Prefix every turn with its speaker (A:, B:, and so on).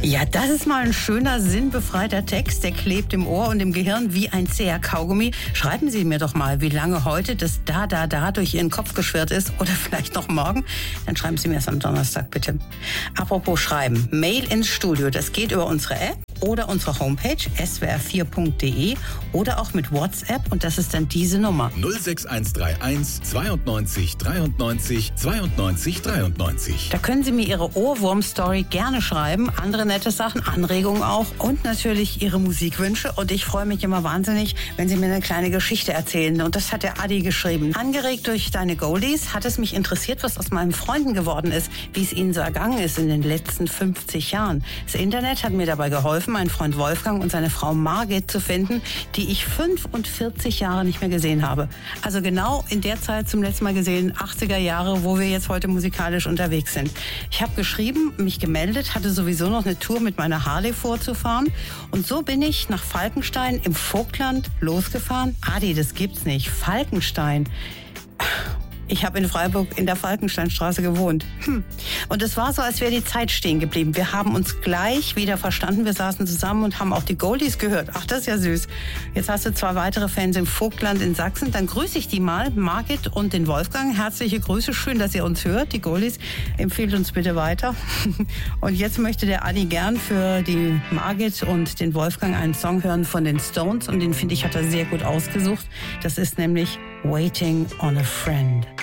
A: Ja, das ist mal ein schöner, sinnbefreiter Text. Der klebt im Ohr und im Gehirn wie ein zäher Kaugummi. Schreiben Sie mir doch mal, wie lange heute das Da durch Ihren Kopf geschwirrt ist. Oder vielleicht noch morgen. Dann schreiben Sie mir es am Donnerstag, bitte. Apropos schreiben. Mail ins Studio. Das geht über unsere App oder unsere Homepage swr4.de oder auch mit WhatsApp. Und das ist dann diese Nummer.
B: 06131 92 93 92 93.
A: Da können Sie mir Ihre Ohrwurm-Story gerne schreiben. Andere nette Sachen, Anregungen auch und natürlich Ihre Musikwünsche. Und ich freue mich immer wahnsinnig, wenn Sie mir eine kleine Geschichte erzählen. Und das hat der Adi geschrieben. Angeregt durch deine Goldies hat es mich interessiert, was aus meinen Freunden geworden ist, wie es ihnen so ergangen ist in den letzten 50 Jahren. Das Internet hat mir dabei geholfen, meinen Freund Wolfgang und seine Frau Margit zu finden, die ich 45 Jahre nicht mehr gesehen habe. Also genau in der Zeit zum letzten Mal gesehen, 80er Jahre, wo wir jetzt heute musikalisch unterwegs sind. Ich habe geschrieben, mich gemeldet, hatte sowieso noch eine Tour mit meiner Harley vorzufahren. Und so bin ich nach Falkenstein im Vogtland losgefahren. Adi, das gibt's nicht. Falkenstein. Ich habe in Freiburg in der Falkensteinstraße gewohnt. Und es war so, als wäre die Zeit stehen geblieben. Wir haben uns gleich wieder verstanden. Wir saßen zusammen und haben auch die Goldies gehört. Ach, das ist ja süß. Jetzt hast du 2 weitere Fans im Vogtland in Sachsen. Dann grüße ich die mal, Margit und den Wolfgang. Herzliche Grüße. Schön, dass ihr uns hört. Die Goldies, empfehlt uns bitte weiter. Und jetzt möchte der Adi gern für die Margit und den Wolfgang einen Song hören von den Stones. Und den, finde ich, hat er sehr gut ausgesucht. Das ist nämlich Waiting on a Friend.